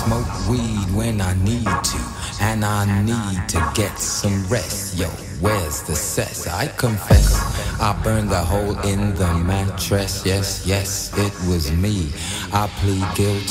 smoke weed when I need to, and I need to get some rest. Yo, where's the cess? I confess, I burned a hole in the mattress. Yes, yes, it was me. I plead guilty